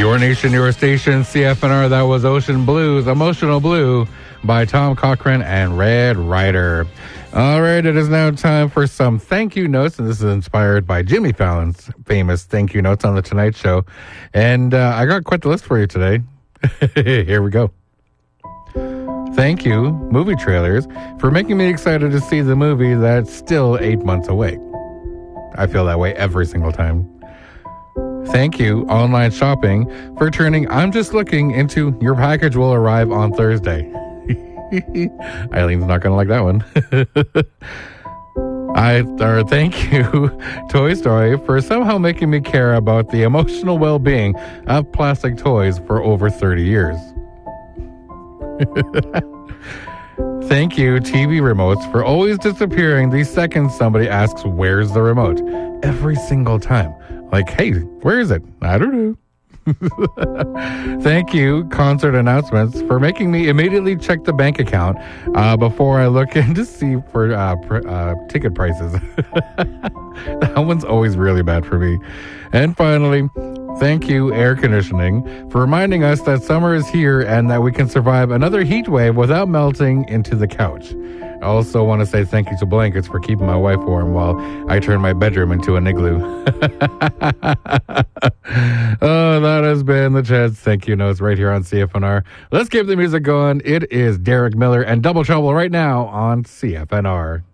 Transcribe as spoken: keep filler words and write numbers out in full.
Your nation, your station, C F N R. That was Ocean Blues, Emotional Blue by Tom Cochrane and Red Ryder. All right, it is now time for some thank you notes, and this is inspired by Jimmy Fallon's famous thank you notes on The Tonight Show. And uh, I got quite the list for you today. Here we go. Thank you, movie trailers, for making me excited to see the movie that's still eight months away. I feel that way every single time. Thank you, online shopping, for turning I'm just looking into your package will arrive on Thursday. Eileen's not going to like that one. I or thank you, Toy Story, for somehow making me care about the emotional well-being of plastic toys for over thirty years. Thank you, T V remotes, for always disappearing the second somebody asks, where's the remote? Every single time. Like, hey, where is it? I don't know. Thank you, concert announcements, for making me immediately check the bank account uh, before I look in to see for uh, pr- uh, ticket prices. That one's always really bad for me. And finally, thank you, air conditioning, for reminding us that summer is here and that we can survive another heat wave without melting into the couch. I also want to say thank you to blankets for keeping my wife warm while I turn my bedroom into an igloo. Oh, that has been the Chad's Thank You Notes right here on C F N R. Let's keep the music going. It is Derek Miller and Double Trouble right now on C F N R.